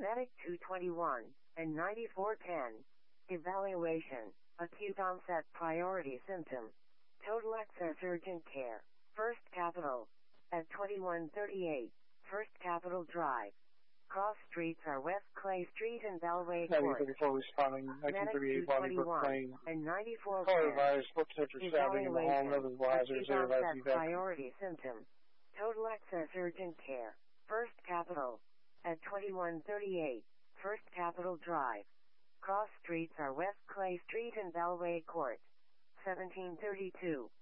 Medic 221 and 9410. Evaluation. Acute onset priority symptom. Total access urgent care. First Capital. At 2138. First Capital Drive. Cross streets are West Clay Street and Bellway Court. 94 responding, 1938 Bodybrook Lane. And 94 Call advised, foot temperature stabbing in the home, otherwise there's Acute onset evacuation. priority symptom. Total access urgent care. First Capital. At 2138. First Capital Drive. Cross streets are West Clay Street and Bellway Court. 1732.